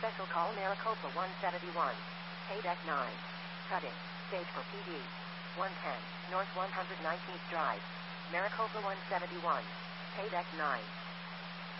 Special call Maricopa 171. Paydeck 9. Cutting. Stage for PD. 110. North 119th Drive. Maricopa 171. Paydeck 9.